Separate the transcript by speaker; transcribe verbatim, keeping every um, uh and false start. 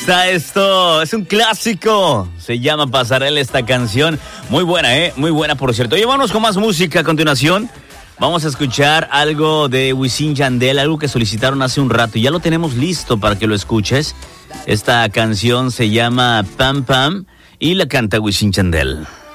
Speaker 1: está esto? Es un clásico. Se llama Pasarela esta canción. Muy buena, ¿eh? Muy buena, por cierto. Oye, vámonos con más música a continuación. Vamos a escuchar algo de Wisin y Yandel, algo que solicitaron hace un rato. Y ya lo tenemos listo para que lo escuches. Esta canción se llama Pam Pam y la canta Wisin y Yandel.